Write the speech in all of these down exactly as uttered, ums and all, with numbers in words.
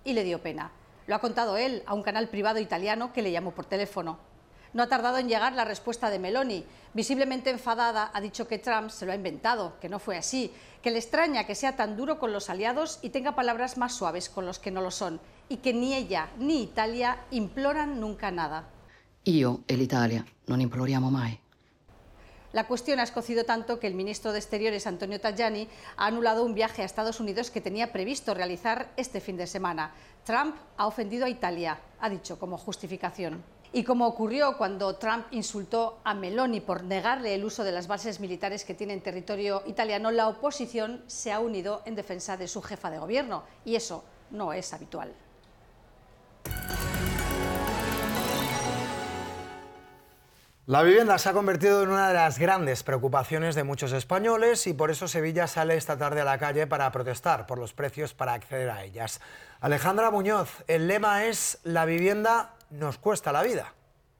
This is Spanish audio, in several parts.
y le dio pena. Lo ha contado él a un canal privado italiano que le llamó por teléfono. No ha tardado en llegar la respuesta de Meloni. Visiblemente enfadada, ha dicho que Trump se lo ha inventado, que no fue así, que le extraña que sea tan duro con los aliados y tenga palabras más suaves con los que no lo son, y que ni ella ni Italia imploran nunca nada. Io e l'Italia non imploriamo mai. La cuestión ha escocido tanto que el ministro de Exteriores, Antonio Tajani, ha anulado un viaje a Estados Unidos que tenía previsto realizar este fin de semana. Trump ha ofendido a Italia, ha dicho como justificación. Y como ocurrió cuando Trump insultó a Meloni por negarle el uso de las bases militares que tiene en territorio italiano, la oposición se ha unido en defensa de su jefa de gobierno, y eso no es habitual. La vivienda se ha convertido en una de las grandes preocupaciones de muchos españoles y por eso Sevilla sale esta tarde a la calle para protestar por los precios para acceder a ellas. Alejandra Muñoz, el lema es «La vivienda nos cuesta la vida».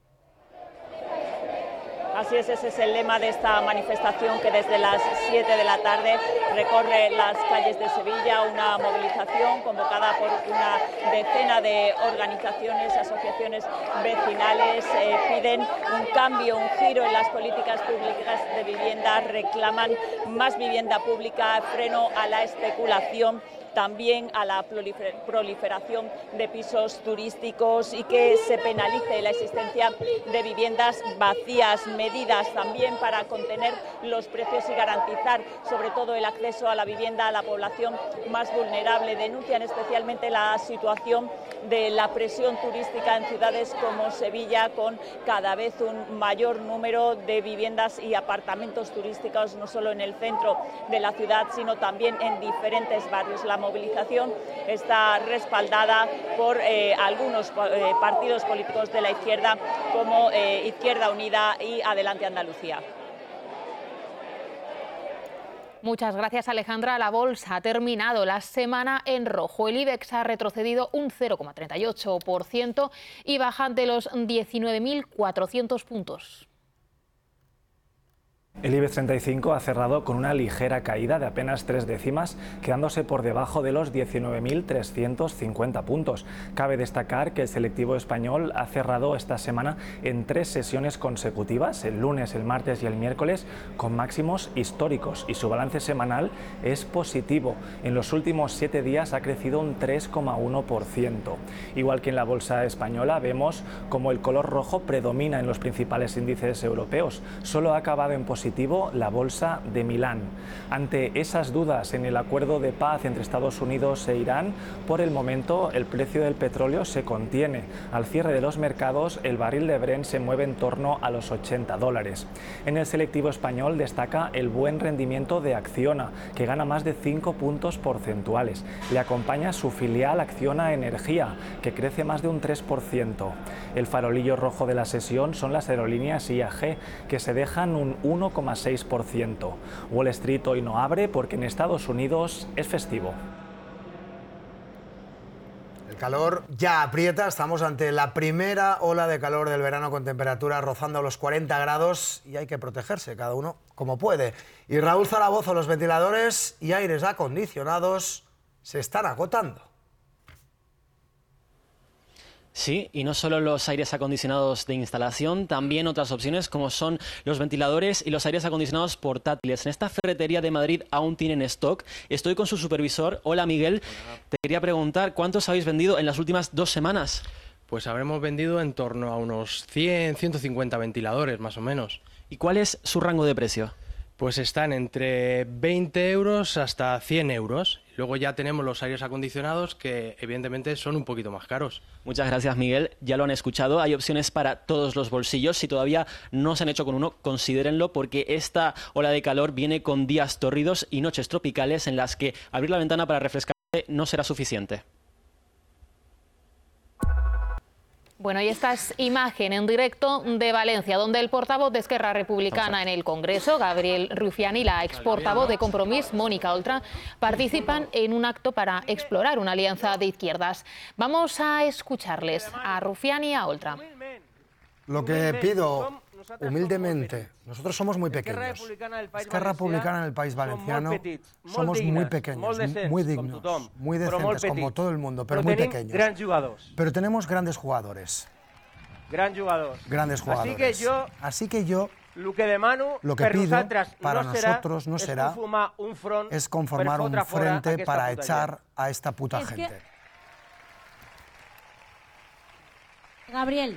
Así es, ese es el lema de esta manifestación que desde las siete de la tarde recorre las calles de Sevilla, una movilización convocada por una decena de organizaciones, asociaciones vecinales, eh, piden un cambio, un giro en las políticas públicas de vivienda, reclaman más vivienda pública, freno a la especulación, también a la proliferación de pisos turísticos y que se penalice la existencia de viviendas vacías, medidas también para contener los precios y garantizar sobre todo el acceso a la vivienda a la población más vulnerable. Denuncian especialmente la situación de la presión turística en ciudades como Sevilla, con cada vez un mayor número de viviendas y apartamentos turísticos, no solo en el centro de la ciudad, sino también en diferentes barrios. La movilización está respaldada por eh, algunos eh, partidos políticos de la izquierda, como eh, Izquierda Unida y Adelante Andalucía. Muchas gracias, Alejandra. La bolsa ha terminado la semana en rojo. El IBEX ha retrocedido un cero coma treinta y ocho por ciento y baja de los diecinueve mil cuatrocientos puntos. El IBEX treinta y cinco ha cerrado con una ligera caída de apenas tres décimas, quedándose por debajo de los diecinueve mil trescientos cincuenta puntos. Cabe destacar que el selectivo español ha cerrado esta semana en tres sesiones consecutivas, el lunes, el martes y el miércoles, con máximos históricos, y su balance semanal es positivo. En los últimos siete días ha crecido un tres coma uno por ciento. Igual que en la bolsa española, vemos como el color rojo predomina en los principales índices europeos. Solo ha acabado en positivo la bolsa de Milán. Ante esas dudas en el acuerdo de paz entre Estados Unidos e Irán, por el momento el precio del petróleo se contiene. Al cierre de los mercados, el barril de Brent se mueve en torno a los ochenta dólares. En el selectivo español destaca el buen rendimiento de Acciona, que gana más de cinco puntos porcentuales. Le acompaña su filial Acciona Energía, que crece más de un tres por ciento. El farolillo rojo de la sesión son las aerolíneas I A G, que se dejan un uno coma seis por ciento. Wall Street hoy no abre porque en Estados Unidos es festivo. El calor ya aprieta, estamos ante la primera ola de calor del verano con temperaturas rozando los cuarenta grados y hay que protegerse, cada uno como puede. Y Raúl Zaragoza, los ventiladores y aires acondicionados se están agotando. Sí, y no solo los aires acondicionados de instalación, también otras opciones como son los ventiladores y los aires acondicionados portátiles. En esta ferretería de Madrid aún tienen stock. Estoy con su supervisor. Hola, Miguel. Hola. Te quería preguntar, ¿cuántos habéis vendido en las últimas dos semanas? Pues habremos vendido en torno a unos cien, ciento cincuenta ventiladores, más o menos. ¿Y cuál es su rango de precio? Pues están entre veinte euros hasta cien euros. Luego ya tenemos los aires acondicionados que evidentemente son un poquito más caros. Muchas gracias, Miguel. Ya lo han escuchado. Hay opciones para todos los bolsillos. Si todavía no se han hecho con uno, considérenlo, porque esta ola de calor viene con días tórridos y noches tropicales en las que abrir la ventana para refrescarse no será suficiente. Bueno, y esta es imagen en directo de Valencia, donde el portavoz de Esquerra Republicana en el Congreso, Gabriel Rufián, y la exportavoz de Compromís, Mónica Oltra, participan en un acto para explorar una alianza de izquierdas. Vamos a escucharles a Rufián y a Oltra. Lo que pido humildemente, nosotros somos muy pequeños. Esquerra Republicana en el País Valenciano somos muy pequeños, muy dignos, muy decentes, como todo el mundo, pero muy pequeños. Pero tenemos grandes jugadores. Grandes jugadores. Así que yo lo que pido para nosotros no será es conformar un frente para echar a esta puta Es que- gente. Gabriel,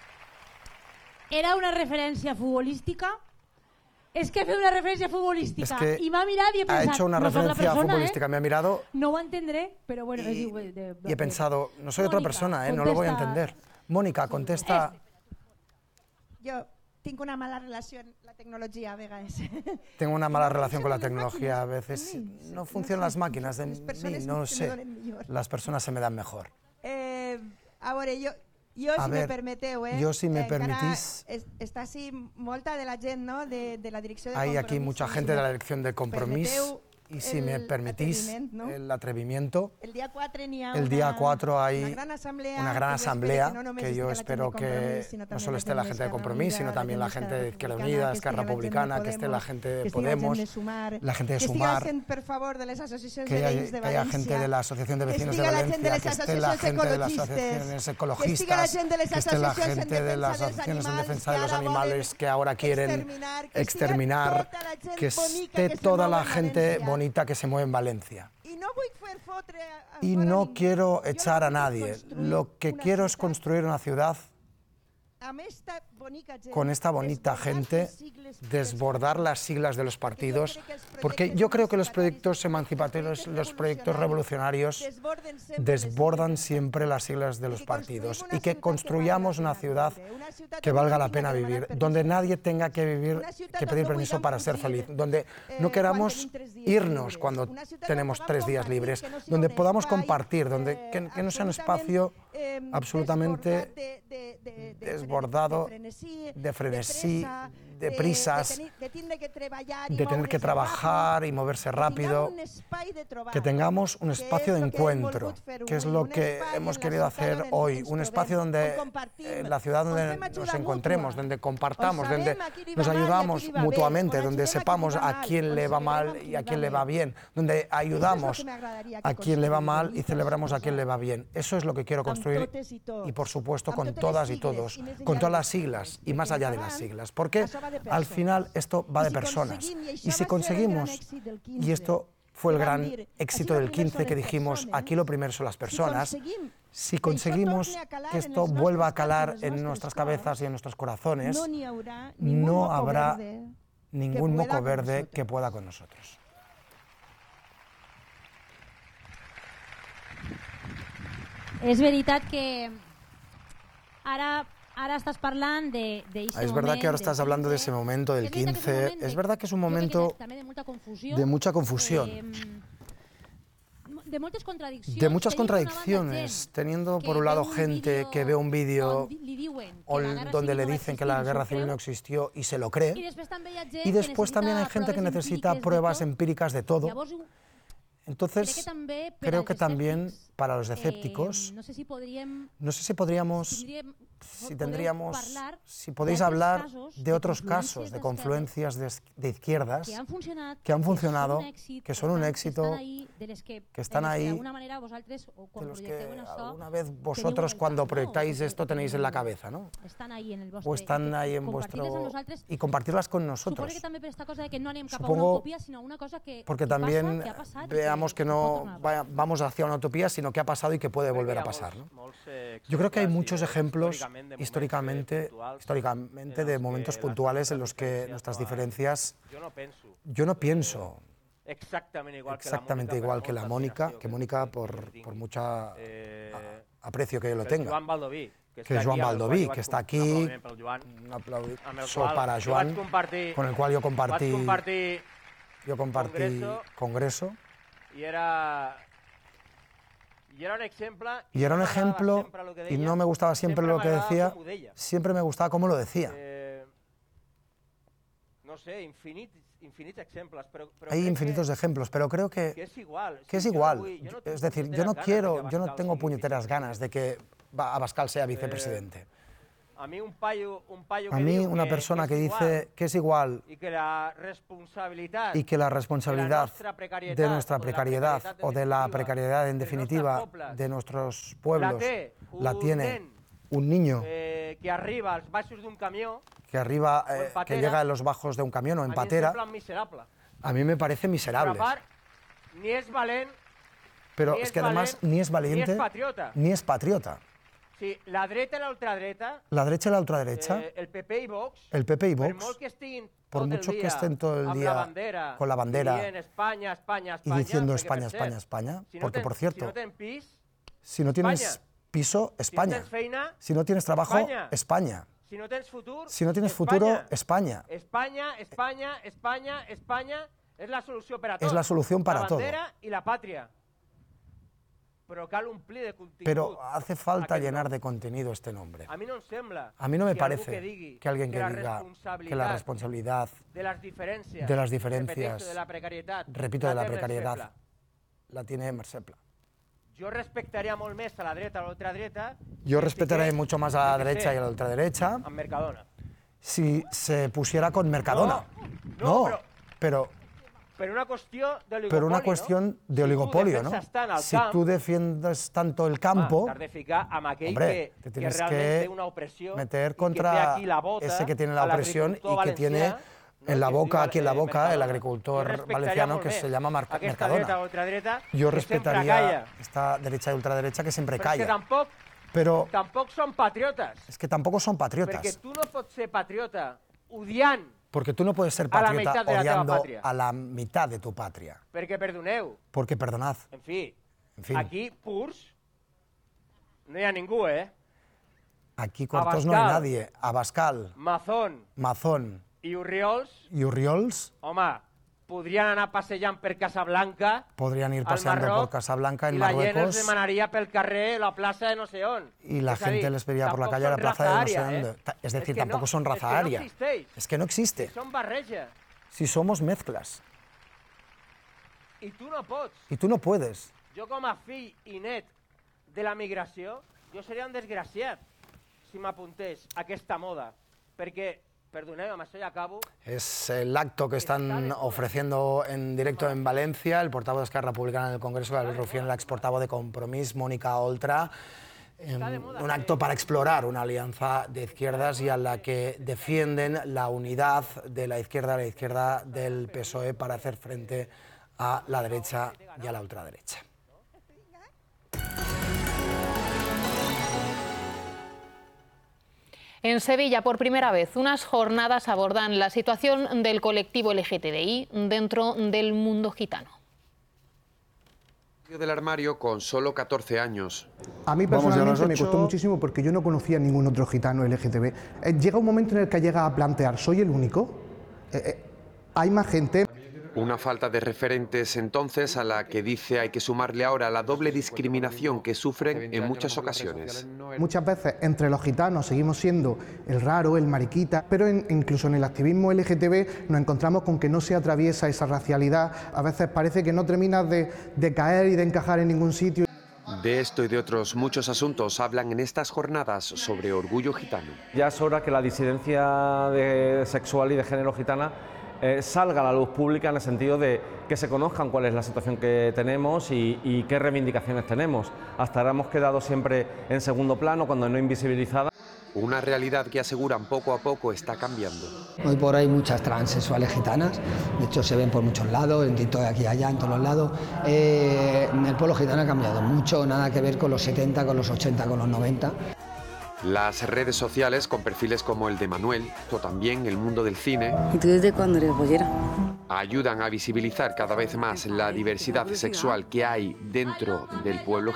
¿era una referència futbolística? És que ha fet una referència futbolística Es que i m'ha mirat i he ha pensat, hecho una no soc la referencia persona, futbolística, ¿eh? me ha mirado No ho entendré, però bueno, és igual. De, y he pensado, no soy otra Mónica, persona, ¿eh? No lo voy a contesta. entender. Mónica, contesta. Jo tinc una mala relació amb la tecnologia a vegades. Tengo una mala No relación con la funcionan las tecnología a máquinas, veces. en mí, No no funcionan sé. las máquinas en Les mí, persones no se me sé. donen millor. Las personas se me dan mejor. Eh, a veure, jo, jo A si ver, me permeteu, eh? jo, si me encara permitís- Es, està així molta de la gent, no?, de, de la direcció de Hay Compromís. aquí mucha Si gente me de la dirección de Compromís permeteu y si me el permitís atreviment, no? el atrevimiento, El día cuatro n'hi ha el día una, cuatro hay una gran asamblea, una gran que jo asamblea espero que, no només que yo estigui la espero gent de que Compromís, sinó no també solo esté la gente de d'Esquerra Compromís, sino Unida, también la gente de Izquierda Unida, que Esquerra estigui la gent de Republicana, que esté la Podemos, gente de que estigui la gent Podemos, de Sumar, la gente de que estigui la Sumar, gent, per favor, de les associacions que de haya, veïns de que haya València, gente de la Asociación de que Vecinos de estigui la gent de Valencia, les que esté la associacions gente de las ecologistes, asociaciones que ecologistas, estigui la gent de les que esté la associacions en gente de las defensa dels asociaciones en animals, defensa de que los ara animales volen que ahora quieren exterminar, que exterminar, estigui tota la gent que bonica esté que se toda mou la en gente València. bonita que se mueve en Valencia. I no vull fer fotre a, a Y fora no ningú. quiero Jo echar a vull nadie. construir Lo que una quiero es ciutat construir una ciudad amb esta bonica gent, con esta bonita desbordar gente, les sigles dels desbordar las siglas de los partidos, porque yo creo que los proyectos emancipatorios, los proyectos revolucionarios desborden sempre desbordan les sigles siempre las siglas de los que partidos construïm y que una construyamos una ciudad ciutat una ciutat que on valga no la tinga pena que demanar vivir, permiso. donde nadie tenga que vivir, Una ciutat que on pedir no permiso puguem para ser fugir, feliz, donde eh, no quan queramos tenim tres días irnos libres. cuando Una ciutat on tenemos puguem tres días compartir, libres, que no siga donde un podamos espai, compartir, donde eh, que, que no sea un absolutament, espacio eh, absolutamente desbordat de- de- de- de- desbordado, de frenesí, de frenesí, pressa, de prisas, de, tenir- de tindre que treballar i de tener que moure's trabajar ràpid, y moverse que rápido, tinguem un espai de trobar, que tengamos un que espacio és de lo que hem encuentro, volgut fer que es avui, lo un que espai hemos en la querido ciutat hacer on hoy, ens un trobem, espacio on donde, compartim, en la ciudad on donde fem nos ajuda encontremos, mútua, donde on compartamos, sabem donde a qui li va nos mal i a qui ayudamos li va bé, mutuamente, on donde ajudem a qui li sepamos va a mal, quién on le va celebrem mal a qui y a li quién va le va bé. bien, donde ayudamos que m'agradaria que a quien le va mal y construïm, celebramos a per quien le va bien. Eso es lo que quiero amb construir totes i tots, y por supuesto amb con totes les todas y sigles, todos, i més enllà con de todas les las siglas y sigles, más perquè allá de endavant, las siglas, porque això va de al persones. final esto va I de si personas. aconseguim, i això Y va si ser el gran conseguimos, èxit del y quinze, esto fue el que vam gran dir, éxito així del lo primero quince son que las dijimos, personas, aquí lo primero son las si personas, conseguim si que això conseguimos torni a calar que en esto els vuelva a nostres calar cors, en els en nostres nuestras cors, cabezas y en nuestros corazones, no n'hi haurà ningún no moco habrá verde ningún pueda moco con verde nosotros. que pueda con nosotros. És veritat que ara, ara estàs parlant de, de ese Es verdad que ahora moment, estás del hablando de quinze. ese momento del Es veritat que és un quince. moment Es de- verdad que es un jo crec que momento de- també de molta confusió, de mucha confusión, eh, de moltes contradiccions, de muchas tenint per una banda contradicciones, gent teniendo que por un ve lado un gente vídeo que ve un vídeo on li diuen que o la guerra donde civil le no va dicen que existir la i s'ho guerra civil creu, no existió y se lo i cree. després també hi ha gent Y después que también hay necessita gente que proves necesita empíriques de pruebas tot. empíricas de todo. Llavors, crec Entonces, que també per creo als que también escèptics, para los eh, escépticos, no sé si podríem no sé si podríamos, tindríem- si podeu tendríamos, parlar si podéis d'altres hablar casos de de otros confluències casos, de d'esquerres confluencias de, de izquierdas que han funcionat, que han funcionado, són un èxit, que son un estan- éxito, estan ahí, de les que, que están de les ahí, que d'alguna manera vosaltres, o quan de los projecteu que en això, alguna vez teniu vosotros en el cuando cap, no? proyectáis O esto tenéis en la cabeza, ¿no? estan ahí en el vostre, O están i que ahí en compartir-les vuestro... amb nosaltres, y compartirlas con suposo nosotros. que també per esta cosa de que no anem cap a Supongo una utopia, sinó a una cosa que, Porque que también passa, que ha passat, i veamos que que pot no tornar a vaya- vamos hacia una utopía, sino que ha pasado y que puede volver a pasar, ¿no? Yo creo que hay muchos ejemplos históricamente, históricamente de momentos puntuales en los que nuestras diferencias, yo no pienso exactamente igual que la Mónica, que Mónica por, por mucha a- aprecio que yo lo tenga, que Joan Baldoví, que está aquí, un aplauso para Joan, con el cual yo compartí, yo compartí congreso. I era... I era un exemple... Y era un ejemplo, y no me gustaba siempre lo que decía, siempre me gustaba cómo lo decía. Eh, no sé, infinits, infinits exemples, però, però Hay crec infinitos que, ejemplos, pero creo que que, és igual. que es Sí, jo no igual. vull- jo no Es tinc decir, yo puñeteras no ganas de quiero, que yo no Abascal tengo sigui puñeteras vicepresident. ganas de que Va- Abascal sea vicepresidente. A mí, un payo, un payo A que mí diu una que, persona que, que dice igual, que es igual y que la responsabilidad, y que la responsabilidad de nuestra precariedad o de la precariedad en definitiva de nuestros pueblos la tiene un niño eh, que arriba als baixos d'un camió, que arriba o en eh, que patera, llega a los bajos de un camión o en a mi em patera, sembla miserable. a mí me parece miserable. Però a part, ni és valent, Pero ni es és que además valent, ni es valiente ni és patriota. ni es patriota. Sí, la dreta i la ultradreta, La derecha y la ultraderecha, eh, el P P i Vox, el P P y per Vox, molt que estiguin por tot mucho el que dia estén todo el amb día la bandera, con la bandera dient Espanya, Espanya, y Espanya, diciendo perquè, España, per España, cert, España, si no porque ten- por cierto, si no ten pis, si no tienes España. piso, España. Si no tens feina, Si no tienes trabajo, España. España. si no tens futur, Si no tienes España. futuro, España. España, España, España, España és la solució per a tot. Es la solución para la todo. bandera i la pàtria. Però cal omplir de contingut. Pero hace falta aquest llenar nom. de contenido este nombre. A mi no em sembla A mí no me que algú parece que, digui que alguien que la diga que la responsabilitat responsabilidad de las diferencias, de las diferencias, repeteixo, de la precariedad, repito, de la té precariedad, Mercè Pla. la tiene Mercè Pla. Jo respectaria molt més a la dreta o a l'ultradreta Yo si respetaré estigués, mucho más a la jo què derecha sé, y a la ultraderecha amb Mercadona. si se pusiera con Mercadona. No, no, pero, Per una qüestió d'oligopoli, pero una no? cuestión de Si oligopolio, tu ¿no? defenses tant el Si camp, tú defiendes tanto el campo, t'has de ficar amb aquell hombre, que, te que tienes realment que té una opressió meter i que té contra aquí la bota ese que tiene la a opresión y l'agricultor que tiene valencià, en la que es boca, diu, aquí en la eh, boca, el Mercadona. agricultor Jo respectaria valenciano molt que més se llama Marca- aquesta Mercadona. dreta o ultradreta Yo que sempre respetaría calla. esta derecha y ultraderecha que siempre Però és que calla. tampoc, Pero tampoc són patriotes. es que tampoco son Perquè patriotas. tu no pots ser patriota odiant, Porque tú no puedes ser a la patriota mitad de la teva odiando patria. a la mitad de tu patria. perquè, perdoneu, Porque perdonad, en fi, en fin, aquí purs no hi ha ningú, eh? aquí cortos no hay Abascal. nadie. Abascal, Mazón Mazón i Orriols, y Urriols home, podrien anar passejant per Casablanca podrían ir al paseando por Marroc Casablanca, en i la gent els Marruecos, demanaria pel carrer la plaça de no sé on. y la És a dir, gente les pediría por la tampoc calle a la són plaza de raza no sé ària, dónde. eh? Ta- Es decir, que tampoco no, son és raza que no aria. existeix. Es que no existe. Són barreja. Si somos mezclas. I tu no pots. Y tú no puedes. Jo com a fill i net de la migració, jo seria un desgraciat si m'apuntés a aquesta moda. Perquè, perdoneu, amb això ja acabo, Es el acto que están ofreciendo en directo en Valencia el portavoz de Esquerra Republicana en el Congreso, Gabriel Rufián, la ex portavoz de Compromís, Mónica Oltra. Eh, un acto para explorar una alianza de izquierdas y a la que defienden la unidad de la izquierda, la izquierda del P S O E para hacer frente a la derecha y a la ultraderecha. En Sevilla, por primera vez, unas jornadas abordan la situación del colectivo L G T B I dentro del mundo gitano. Del armario con solo catorce años. A mí personalmente me costó muchísimo porque yo no conocía a ningún otro gitano L G T B. Eh, llega un momento en el que llega a plantear, ¿soy el único? Eh, eh, ¿Hay más gente? Una falta de referentes entonces a la que dice hay que sumarle ahora la doble discriminación que sufren en muchas ocasiones. Muchas veces entre los gitanos seguimos siendo el raro, el mariquita, pero en, incluso en el activismo L G T B nos encontramos con que no se atraviesa esa racialidad. A veces parece que no terminas de, de caer y de encajar en ningún sitio. De esto y de otros muchos asuntos hablan en estas jornadas sobre orgullo gitano. Ya es hora que la disidencia de sexual y de género gitana Eh, salga a la luz pública en el sentido de que se conozcan cuál es la situación que tenemos y, y qué reivindicaciones tenemos. Hasta ahora hemos quedado siempre en segundo plano, cuando no invisibilizada. Una realidad que aseguran poco a poco está cambiando. Hoy por hoy muchas transexuales gitanas, de hecho se ven por muchos lados, en TikTok, aquí y allá, en todos los lados. Eh, el pueblo gitano ha cambiado mucho, nada que ver con los setenta, con los ochenta, con los noventa. Las redes sociales con perfiles como el de Manuel, o también el mundo del cine, ¿Y tú desde cuándo eres bollera? ayudan a visibilizar cada vez más la diversidad sexual que hay dentro del pueblo